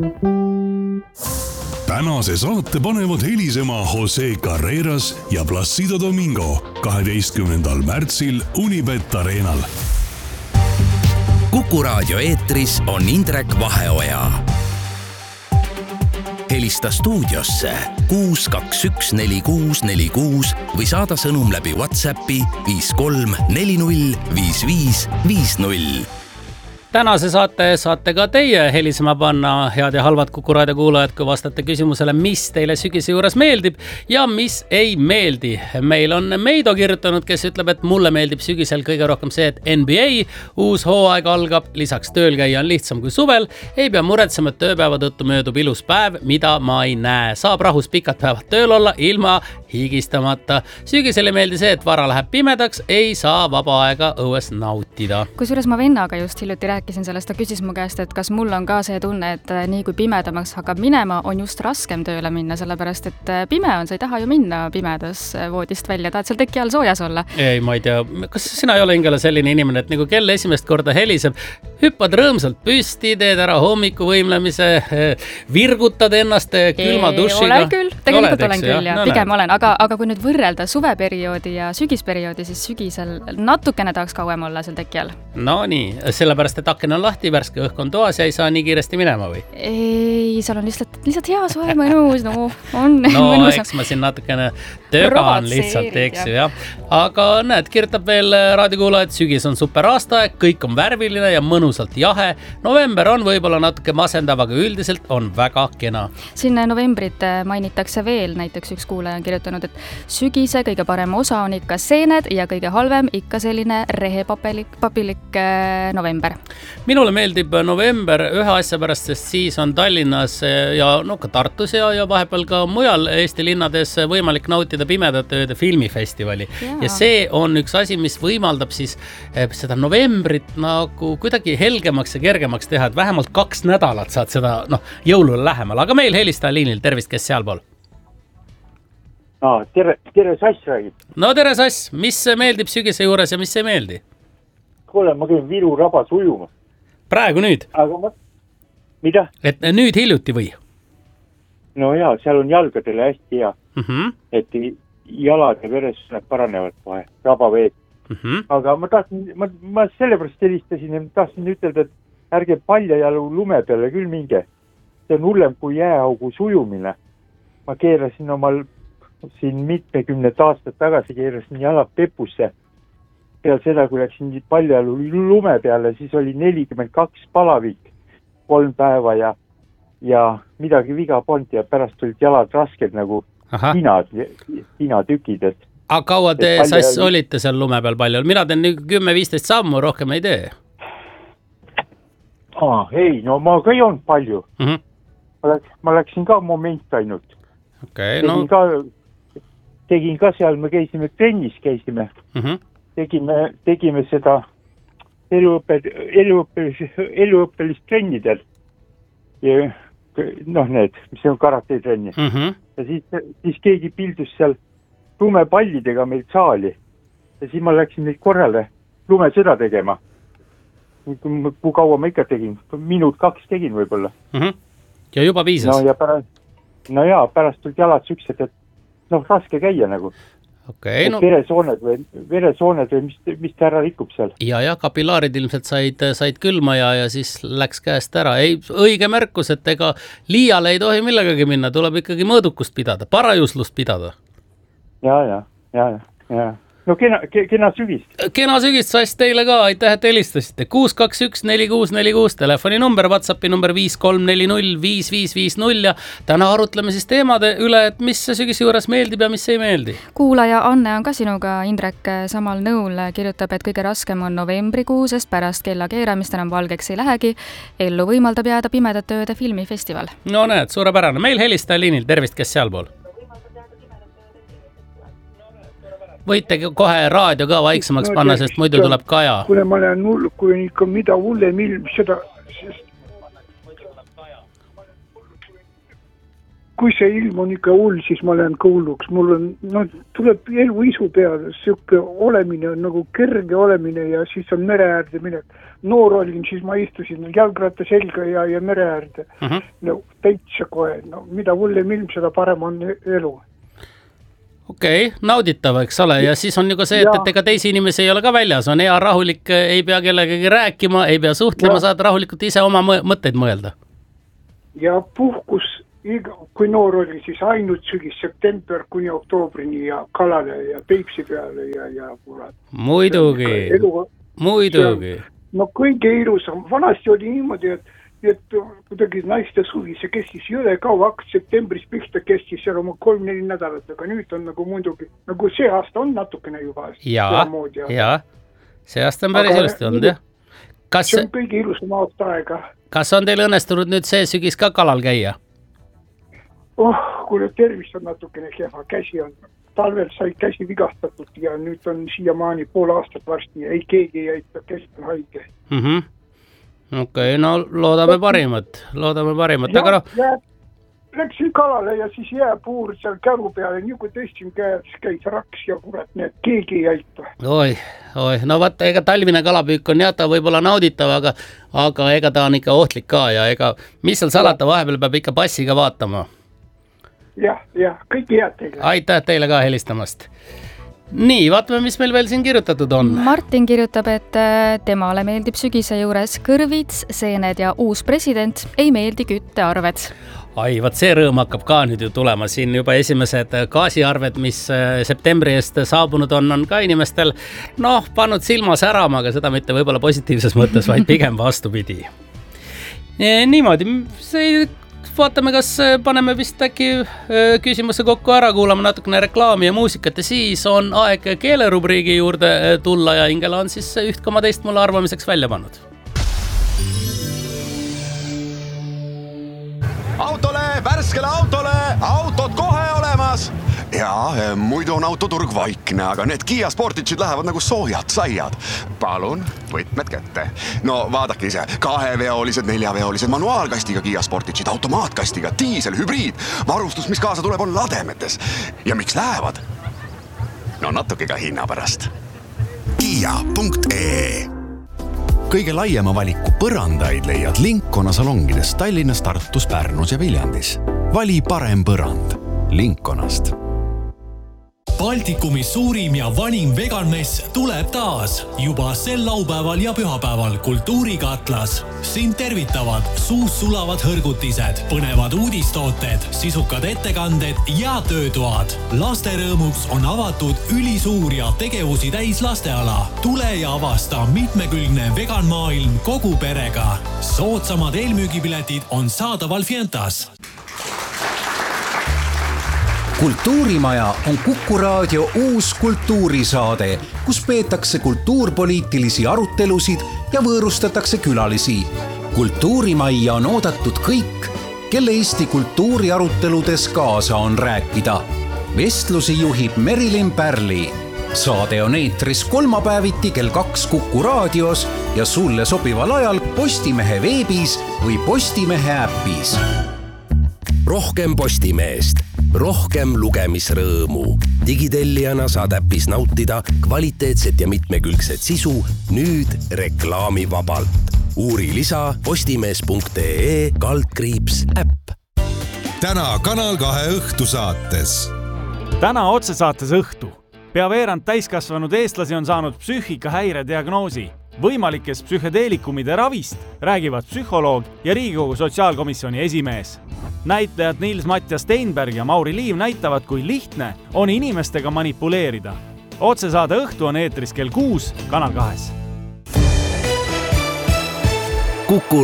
Tänase saate panevad helisema Jose Carreras ja Placido Domingo 12. märtsil Unibet Arenal. Kuku Raadio eetris on Indrek Vaheoja. Helista stuudiosse 6214646 või saada sõnum läbi WhatsAppi 53405550. Tänase saate ka teie helisema panna, head ja halvad Kuku Raadio kuulajad, kui vastate küsimusele, mis teile sügise juures meeldib ja mis ei meeldi. Meil on Meido kirjutanud, kes ütleb, et mulle meeldib sügisel kõige rohkem see, et NBA uus hooaeg algab, lisaks tööl käia on lihtsam kui suvel, ei pea muretsema, et tööpäeva tõttu möödub ilus päev, mida ma ei näe. Saab rahus pikad päevad tööl olla ilma higistamata. Sügisel ei meeldi see, et vara läheb pimedaks, ei saa vaba aega õues nautida. Kusjuures ma vennaga just hiljuti rääkisin sellest, ta küsis mu käest, et kas mul on ka see tunne, et nii kui pimedamaks hakkab minema, on just raskem tööle minna, sellepärast et pime on, sa ei taha ju minna pimedas voodist välja, tahad seal teki all soojas olla. Ei, ma ei tea, kas sina ei ole Ingela selline inimene, et nagu kell esimest korda heliseb, hüppad rõõmsalt püsti, teed ära hommiku võimlemise, virgutad ennast külma dušiga? Olen küll, tegelikult olen küll ja pigem olen, aga kui nüüd võrrelda suveperioodi ja sügisperioodi, siis sügisel natukene tahaks kauem olla seal teki all. No nii, sellepärast, et aken on lahti, värske õhk on toas ja ei saa nii kiiresti minema või? Ei, seal on lihtsalt hea soe mõnus, on mõnus. Eks ma siin natukene tögan lihtsalt, eks ju, jah. Aga näed, kirjutab veel raadiokuulaja, et sügis on super aastaaeg, kõik on värviline ja mõnusalt jahe. November on võib-olla natuke masendav, aga üldiselt on väga kena. Siin novembrit mainitakse veel, näiteks üks kuulaja on kirjutanud, et sügise kõige parem osa on ikka seened ja kõige halvem ikka selline rehepapilik november. Minule meeldib november ühe asja pärast, sest siis on Tallinnas ja ka Tartus ja vahepeal ka mujal Eesti linnades võimalik nautida Pimedate ööde filmifestivali. Ja see on üks asi, mis võimaldab siis seda novembrit nagu kuidagi helgemaks ja kergemaks teha, et vähemalt 2 nädalat saad seda jõulule lähemal. Aga meil helistaja liinil, tervist, kes sealpool? Tere Sass räägib. No tere Sass, mis meeldib sügise juures ja mis ei meeldi? Kuule, ma käin Viru rabas ujuma. Praegu nüüd? Aga mida? Et nüüd hiljuti või? No jaa, seal on jalgadele hästi hea. Et jalad ja veresoomed paranevad kohe, rabaveed. Aga ma sellepärast helistasin ja tahtsin ütelda, et ärge paljajalu lume peale küll minge. See on hullem kui jääaugu sujumine. Ma keerasin omal siin mitmekümnet aastat tagasi, keerasin jalad pepusse. Peal seda, kui läksin paljajalu lume peale, siis oli 42 palavik 3 päeva ja midagi viga polnud ja pärast tulid jalad rasked nagu hinatükid. Aga kaua te Sass olite seal lume peal palju? Mina teen 10-15 sammu, rohkem ei tee. Ei, no ma ka ei olnud palju. Ma läksin ka moment ainult. Tegin ka seal, me käisime trennis, tegime seda eluõppelist trennidel. Ja need, mis on karate trenni. Ja siis keegi pildus seal lumepallidega meil saali. Ja siis ma läksin neid korrale lumesõda tegema. Kui kaua ma ikka tegin? 1-2 tegin võib-olla. Ja juba piisas? Pärast tulid jalad süksed, et raske käia nagu. Veresooned või mis ta ära rikub seal? Ja kapilaarid ilmselt said külma ja siis läks käest ära. Ei, õige märkus, et ega liiale ei tohi millegagi minna, tuleb ikkagi mõõdukust pidada, parajuslust pidada. Ja. No kena sügist. Kena sügist, Sass, teile ka, aitäh, et helistasite. 6214646, telefoninumber, WhatsAppi number 53405550 ja täna arutleme siis teemade üle, et mis sügise juures meeldib ja mis ei meeldi. Kuulaja Anne on ka sinuga, Indrek, samal nõul, kirjutab, et kõige raskem on novembrikuu, sest pärast kella keeramist enam valgeks ei lähegi. Ellu võimaldab jääda Pimedate ööde filmifestival. No näed, suurepärane. Meil helistaja liinil, tervist, kes sealpool? Võite kohe raadio ka vaiksemaks panna, sest muidu tuleb kaja. Kuule, ma olen null, kui on ikka mida hullem ilm, seda... kui see ilm on ikka hull, siis ma lähen kõuluks. Mul on, tuleb elu isu peale, siuke olemine on nagu kerge olemine ja siis on mere äärde minek. Noor olin, siis ma istusin jalgratta selga ja mere äärde. No täitsa kohe, mida hullem ilm, seda parem on elu. Okei, nauditav, eks ole, ja siis on ju ka see, et ega teisi inimesi ei ole ka väljas, on hea rahulik, ei pea kellegagi rääkima, ei pea suhtlema, saad rahulikult ise oma mõtteid mõelda. Ja puhkus, kui noor oli, siis ainult sügis, september kuni oktoobrini ja kalale ja Peipsi peale ja kurat. Muidugi. No kõige ilusam. Vanasti oli niimoodi, et kuidagi naiste suvi, see kestis jõle kaua, septembris pihta kestis seal oma 3-4 nädalat, aga nüüd on nagu muidugi, nagu see aasta on natukene juba. Ja, see aasta on päris ilusti olnud, jah. See on kõige ilusam aasta aega. Kas on teil õnnestunud nüüd see sügis ka kalal käia? Kuule, tervist on natukene kehva, käsi on. Talvel sai käsi vigastatud ja nüüd on siiamaani pool aastat varsti ja ei keegi ei aita, kes on haige. Okei, no loodame parimat. Aga läksin kalale ja siis jääpuur seal käru peale, nii kui tõstin käed, käis raks ja kurat, need keegi ei aita. Oi, no vaata, ega talvine kalapüük on ta võib-olla nauditav, aga ega ta on ikka ohtlik ka ja ega mis seal salata, vahepeal peab ikka passiga vaatama. Jah, kõiki head teile. Aitäh teile ka helistamast. Nii, vaatame, mis meil veel siin kirjutatud on. Martin kirjutab, et temale meeldib sügise juures kõrvits, seened ja uus president, ei meeldi küttearved. Vaat see rõõm hakkab ka nüüd ju tulema. Siin juba esimesed gaasiarved, mis septembri eest saabunud on ka inimestel pannud silma särama, aga seda mitte võib-olla positiivses mõttes, vaid pigem vastupidi. Niimoodi, vaatame, kas paneme vist äkki küsimuse kokku ära, kuulame natukene reklaami ja muusikat ja siis on aeg keelerubriigi juurde tulla ja Ingela on siis 1,2 mulle arvamiseks välja pannud. Värskele autole, autod kohe olemas. Ja, muidu on autoturg vaikne, aga need Kia Sportage'id lähevad nagu soojad saiad. Palun, võtmed kätte. No vaadake ise, 2-veolised, 4-veolised, manuaalkastiga Kia Sportage'id, automaatkastiga, diisel, hübriid. Varustus, mis kaasa tuleb, on lademetes. Ja miks lähevad? No natuke ka hinna pärast. Kia.ee Kõige laiema valiku põrandaid leiad Linkona salongides Tallinnas, Tartus, Pärnus ja Viljandis. Vali parem põrand Linkonast. Baltikumi suurim ja vanim veganmess tuleb taas. Juba sel laupäeval ja pühapäeval Kultuurikatlas. Siin tervitavad suus sulavad hõrgutised, põnevad uudistooted, sisukad ettekanded ja töötoad. Laste rõõmuks on avatud ülisuur ja tegevusi täis lasteala. Tule ja avasta mitmekülgne veganmaailm kogu perega. Soodsamad eelmüügipiletid on saadaval Fientas. Kultuurimaja on Kuku Raadio uus kultuurisaade, kus peetakse kultuurpoliitilisi arutelusid ja võõrustatakse külalisi. Kultuurimajja on oodatud kõik, kelle Eesti kultuuriaruteludes kaasa on rääkida. Vestlusi juhib Merilin Pärli. Saade on eetris kolmapäeviti kell 2 Kuku Raadios ja sulle sobival ajal Postimehe veebis või Postimehe äppis. Rohkem Postimeest, rohkem lugemisrõõmu. Digitellijana saad äppis nautida kvaliteetset ja mitmekülgset sisu nüüd reklaamivabalt. Uuri lisa postimees.ee/äpp. Täna Kanal 2 õhtusaates. Täna otsesaates õhtu. Pea veerand täiskasvanud eestlasi on saanud psüühikahäire diagnoosi. Võimalikest psühhedeelikumide ravist räägivad psühholoog ja Riigikogu sotsiaalkomisjoni esimees. Näitlejad Niels-Mattias Steinberg ja Mauri Liiv näitavad, kui lihtne on inimestega manipuleerida. Otsesaade õhtu on eetris kell 6 Kanal 2. Kuku